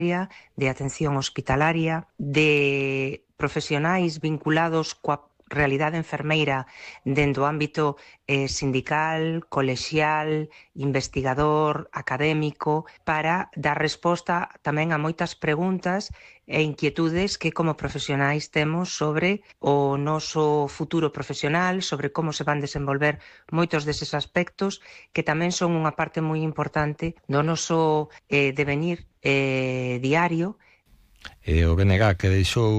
de atención hospitalaria, de profesionais vinculados coa realidade enfermeira dentro do ámbito sindical, colexial, investigador, académico, para dar resposta tamén a moitas preguntas e inquietudes que como profesionais temos sobre o noso futuro profesional, sobre como se van desenvolver moitos deses aspectos que tamén son unha parte moi importante do noso devenir diario. O BNG que deixou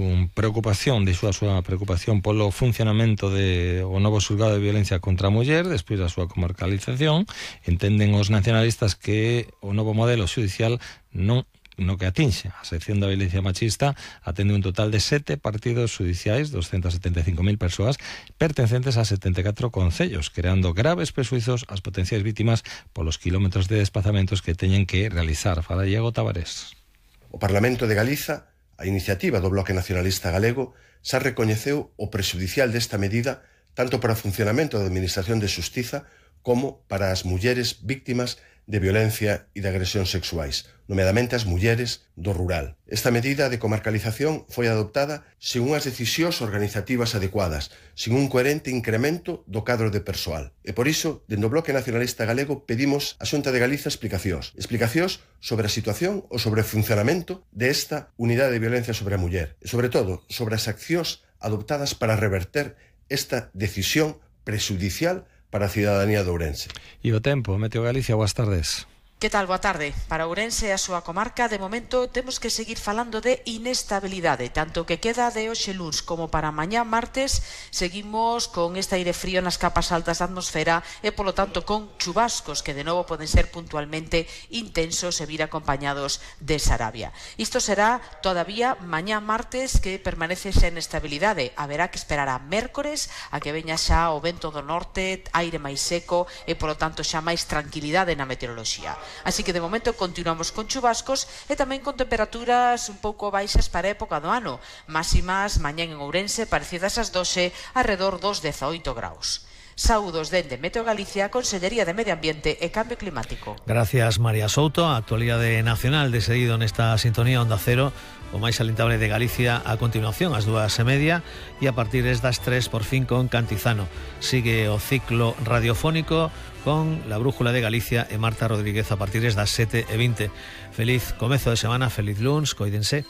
a súa preocupación polo funcionamento do novo xulgado de violencia contra a muller despois da súa comarcalización. Entenden os nacionalistas que o novo modelo xudicial no que atinxe a sección da violencia machista atende un total de 7 partidos judiciais, 275.000 persoas pertencentes a 74 concellos, creando graves prexuizos ás potenciais vítimas polos kilómetros de desplazamentos que teñen que realizar. Fala Diego Tavares. O Parlamento de Galiza, a iniciativa do Bloque Nacionalista Galego, xa recoñeceu o prexudicial desta medida tanto para o funcionamento da Administración de Xustiza como para as mulleres víctimas de violencia e de agresión sexuais, nomeadamente as mulleres do rural. Esta medida de comarcalización foi adoptada sen unhas decisións organizativas adecuadas, sen un coherente incremento do cadro de persoal. E por iso, dende o Bloque Nacionalista Galego, pedimos á Xunta de Galiza explicacións sobre a situación ou sobre o funcionamento desta unidade de violencia sobre a muller e, sobre todo, sobre as accións adoptadas para reverter esta decisión prexudicial para a cidadanía de Ourense. E o tempo, Meteo Galicia, boas tardes. Que tal? Boa tarde. Para Ourense e a súa comarca, de momento, temos que seguir falando de inestabilidade. Tanto que queda de hoxe luns como para mañá martes, seguimos con este aire frío nas capas altas da atmosfera e, polo tanto, con chubascos que de novo poden ser puntualmente intensos e vir acompañados de sarabia. Isto será todavía mañá martes que permanece esa inestabilidade. Haberá que esperar a mércores a que veña xa o vento do norte, aire máis seco e, polo tanto, xa máis tranquilidade na meteoroloxía. Así que de momento continuamos con chubascos e tamén con temperaturas un pouco baixas para a época do ano. Máximas mañá en Ourense parecidas ás 12, arredor dos 18 graus. Saúdos dende Meteo Galicia, Consellería de Medio Ambiente e Cambio Climático. Gracias, María Souto. A actualidade nacional de seguido nesta sintonía Onda Cero, o máis alentable de Galicia a continuación ás 2:30 e a partir das 3 por fin con Cantizano. Sigue o ciclo radiofónico con La Brújula de Galicia e Marta Rodríguez a partir das 7:20. Feliz comezo de semana, feliz luns, coídense.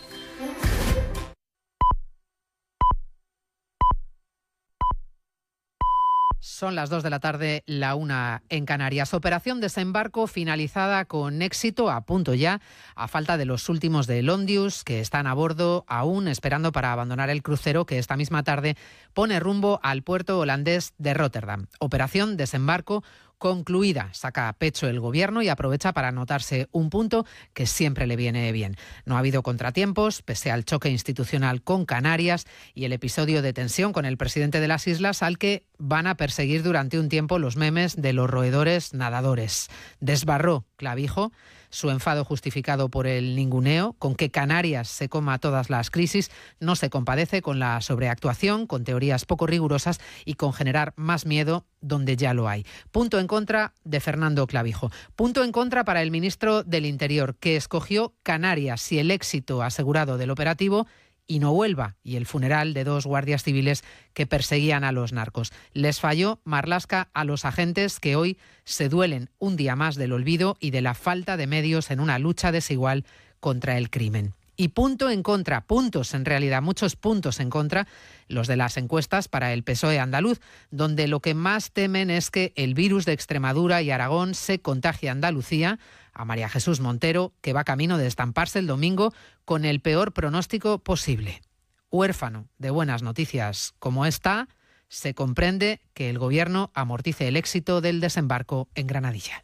Son las 2 de la tarde, la 1 en Canarias. Operación desembarco finalizada con éxito, a punto ya, a falta de los últimos de Londius, que están a bordo aún esperando para abandonar el crucero que esta misma tarde pone rumbo al puerto holandés de Rotterdam. Operación desembarco concluida. Saca a pecho el gobierno y aprovecha para anotarse un punto que siempre le viene bien. No ha habido contratiempos, pese al choque institucional con Canarias y el episodio de tensión con el presidente de las islas, al que van a perseguir durante un tiempo los memes de los roedores nadadores. Desbarró Clavijo su enfado justificado por el ninguneo, con que Canarias se coma todas las crisis, no se compadece con la sobreactuación, con teorías poco rigurosas y con generar más miedo donde ya lo hay. Punto en contra de Fernando Clavijo. Punto en contra para el ministro del Interior, que escogió Canarias y el éxito asegurado del operativo y no Huelva, y el funeral de 2 guardias civiles que perseguían a los narcos. Les falló Marlaska a los agentes que hoy se duelen un día más del olvido y de la falta de medios en una lucha desigual contra el crimen. Y punto en contra, puntos en realidad, muchos puntos en contra, los de las encuestas para el PSOE andaluz, donde lo que más temen es que el virus de Extremadura y Aragón se contagie a Andalucía, a María Jesús Montero, que va camino de estamparse el domingo con el peor pronóstico posible. Huérfano de buenas noticias como esta, se comprende que el gobierno amortice el éxito del desembarco en Granadilla.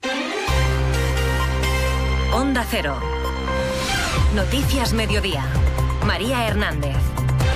Onda Cero. Noticias Mediodía. María Hernández.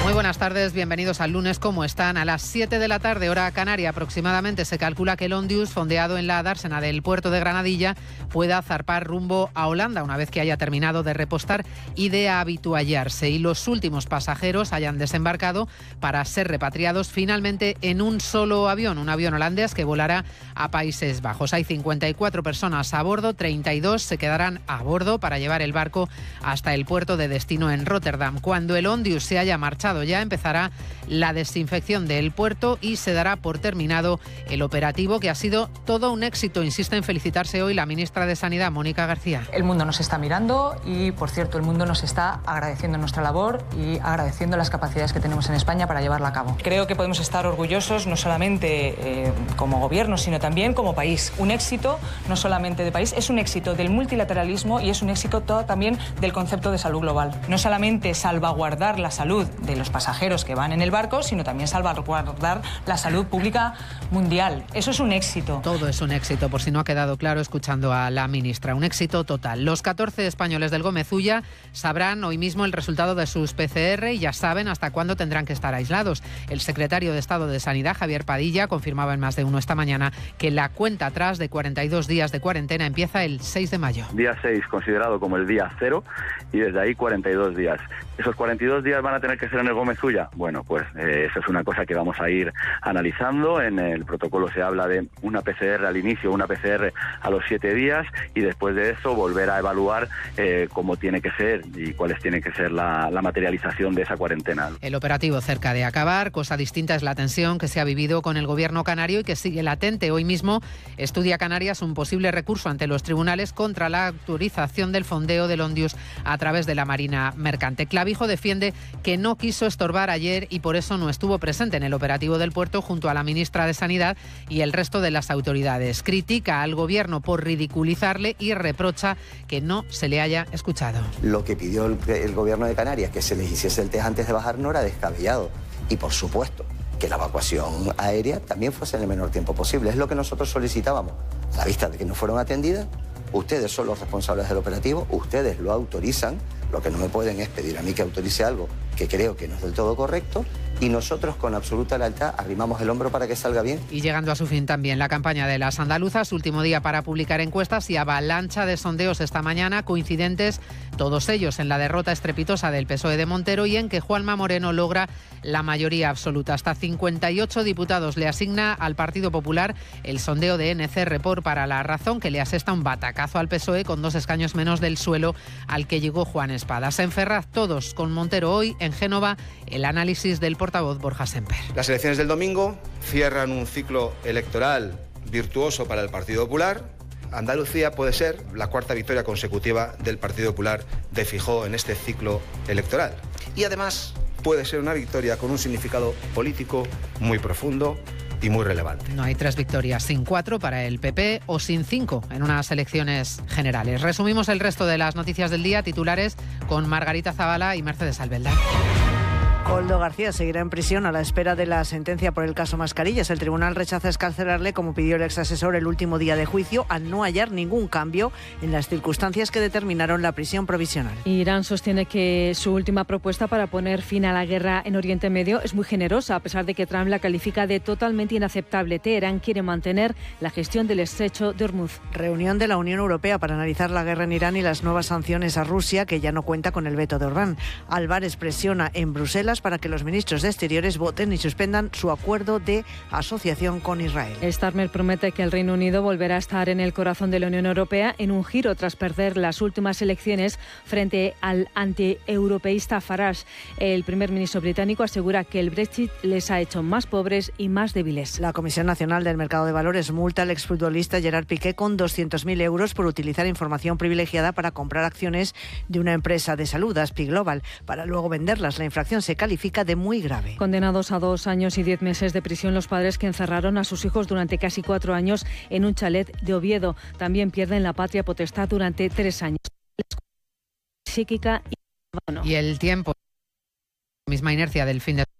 Muy buenas tardes, bienvenidos al lunes. ¿Cómo están? A las 7 de la tarde, hora canaria aproximadamente, se calcula que el Ondius, fondeado en la dársena del puerto de Granadilla, pueda zarpar rumbo a Holanda una vez que haya terminado de repostar y de habituallarse, y los últimos pasajeros hayan desembarcado para ser repatriados finalmente en un solo avión, un avión holandés que volará a Países Bajos. Hay 54 personas a bordo, 32 se quedarán a bordo para llevar el barco hasta el puerto de destino en Rotterdam. Cuando el Ondius se haya marchado ya, empezará la desinfección del puerto y se dará por terminado el operativo, que ha sido todo un éxito. Insiste en felicitarse hoy la ministra de Sanidad, Mónica García. El mundo nos está mirando y, por cierto, el mundo nos está agradeciendo nuestra labor y agradeciendo las capacidades que tenemos en España para llevarla a cabo. Creo que podemos estar orgullosos no solamente como gobierno, sino también como país. Un éxito no solamente de país, es un éxito del multilateralismo y es un éxito todo también del concepto de salud global. No solamente salvaguardar la salud de los pasajeros que van en el barco, sino también salvaguardar la salud pública mundial. Eso es un éxito. Todo es un éxito, por si no ha quedado claro escuchando a la ministra. Un éxito total. Los 14 españoles del Gómez Ulla sabrán hoy mismo el resultado de sus PCR y ya saben hasta cuándo tendrán que estar aislados. El secretario de Estado de Sanidad, Javier Padilla, confirmaba en Más de Uno esta mañana que la cuenta atrás de 42 días de cuarentena empieza el 6 de mayo. Día 6 considerado como el día 0 y desde ahí 42 días. ¿Esos 42 días van a tener que ser en el Gómez Ulla? Bueno, pues eso es una cosa que vamos a ir analizando. En el protocolo se habla de una PCR al inicio, una PCR a los 7 días y después de eso volver a evaluar cómo tiene que ser y cuáles tiene que ser la materialización de esa cuarentena. El operativo cerca de acabar. Cosa distinta es la tensión que se ha vivido con el gobierno canario y que sigue latente. Hoy mismo estudia Canarias un posible recurso ante los tribunales contra la autorización del fondeo del Ondius a través de la Marina Mercante. Clavijo defiende que no quiso estorbar ayer y por eso no estuvo presente en el operativo del puerto junto a la ministra de Sanidad y el resto de las autoridades. Critica al gobierno por ridiculizarle y reprocha que no se le haya escuchado. Lo que pidió el gobierno de Canarias, que se les hiciese el test antes de bajar, no era descabellado. Y por supuesto que la evacuación aérea también fuese en el menor tiempo posible. Es lo que nosotros solicitábamos. A la vista de que no fueron atendidas, ustedes son los responsables del operativo, ustedes lo autorizan. Lo que no me pueden es pedir a mí que autorice algo que creo que no es del todo correcto y nosotros con absoluta lealtad arrimamos el hombro para que salga bien. Y llegando a su fin también la campaña de las andaluzas, último día para publicar encuestas y avalancha de sondeos esta mañana, coincidentes todos ellos en la derrota estrepitosa del PSOE de Montero y en que Juanma Moreno logra la mayoría absoluta. Hasta 58 diputados le asigna al Partido Popular el sondeo de NC Report para La Razón, que le asesta un batacazo al PSOE con 2 escaños menos del suelo al que llegó Juan Espadas. En Ferraz todos con Montero hoy, en Génova el análisis del portavoz Borja Semper. Las elecciones del domingo cierran un ciclo electoral virtuoso para el Partido Popular. Andalucía puede ser la 4ª victoria consecutiva del Partido Popular de Feijóo en este ciclo electoral. Y además puede ser una victoria con un significado político muy profundo y muy relevante. No hay 3 victorias sin 4 para el PP o sin 5 en unas elecciones generales. Resumimos el resto de las noticias del día, titulares con Margarita Zavala y Mercedes Albelda. Koldo García seguirá en prisión a la espera de la sentencia por el caso Mascarillas. El tribunal rechaza excarcelarle, como pidió el exasesor el último día de juicio, al no hallar ningún cambio en las circunstancias que determinaron la prisión provisional. Irán sostiene que su última propuesta para poner fin a la guerra en Oriente Medio es muy generosa, a pesar de que Trump la califica de totalmente inaceptable. Teherán quiere mantener la gestión del estrecho de Hormuz. Reunión de la Unión Europea para analizar la guerra en Irán y las nuevas sanciones a Rusia, que ya no cuenta con el veto de Orbán. Álvarez presiona en Bruselas para que los ministros de Exteriores voten y suspendan su acuerdo de asociación con Israel. Starmer promete que el Reino Unido volverá a estar en el corazón de la Unión Europea en un giro tras perder las últimas elecciones frente al antieuropeísta Farage. El primer ministro británico asegura que el Brexit les ha hecho más pobres y más débiles. La Comisión Nacional del Mercado de Valores multa al exfutbolista Gerard Piqué con 200.000 euros por utilizar información privilegiada para comprar acciones de una empresa de salud, Aspi Global, para luego venderlas. La infracción se califica de muy grave. Condenados a 2 años y 10 meses de prisión los padres que encerraron a sus hijos durante casi 4 años en un chalet de Oviedo. También pierden la patria potestad durante 3 años. Psíquica y el tiempo, misma inercia del fin de